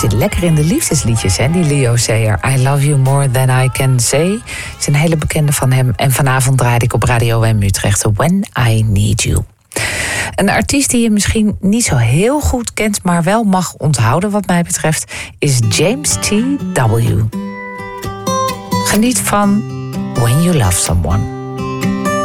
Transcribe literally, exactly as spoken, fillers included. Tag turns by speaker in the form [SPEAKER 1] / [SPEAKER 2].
[SPEAKER 1] zit lekker in de liefdesliedjes, hè, die Leo Sayer. I love you more than I can say. Het is een hele bekende van hem. En vanavond draaide ik op Radio M Utrecht When I Need You. Een artiest die je misschien niet zo heel goed kent, maar wel mag onthouden wat mij betreft, is James T W. Geniet van When You Love Someone.